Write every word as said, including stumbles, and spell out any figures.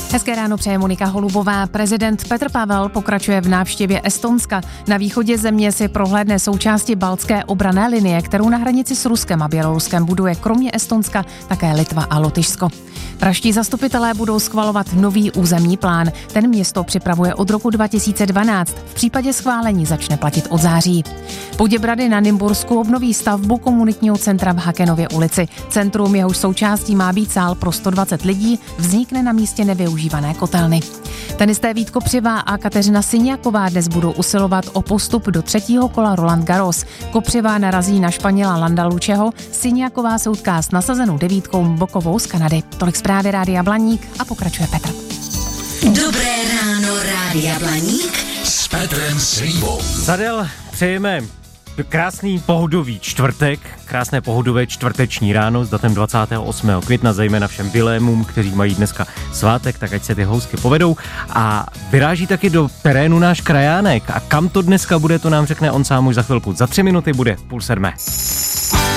Hezké ráno přeje Monika Holubová. Prezident Petr Pavel pokračuje v návštěvě Estonska. Na východě země si prohlédne součásti baltské obranné linie, kterou na hranici s Ruskem a Běloruskem buduje kromě Estonska také Litva a Lotyšsko. Pražští zastupitelé budou schvalovat nový územní plán. Ten město připravuje od roku dva tisíce dvanáct. V případě schválení začne platit od září. Poděbrady na Nymbursku obnoví stavbu komunitního centra v Hakenově ulici. Centrum, jehož součástí má být sál pro sto dvacet lidí, vznikne na místě nevyužívané kotelny. Tenisté Vít Kopřiva a Kateřina Siniaková dnes budou usilovat o postup do třetího kola Roland Garros. Kopřiva narazí na Španěla Landa Luceho, Siniaková se utká s nasazenou devítkou Bokovou z Kanady. Tolik zprávy Rádia Blaník a pokračuje Petr. Dobré ráno, Rádia Blaník s Petrem Slívou. Zadel, přejeme krásný pohodový čtvrtek, krásné pohodové čtvrteční ráno s datem dvacátého osmého května, zejména všem Vilémům, kteří mají dneska svátek, tak ať se ty housky povedou. A vyráží taky do terénu náš krajánek. A kam to dneska bude, to nám řekne on sám už za chvilku. Za tři minuty bude půl sedmé.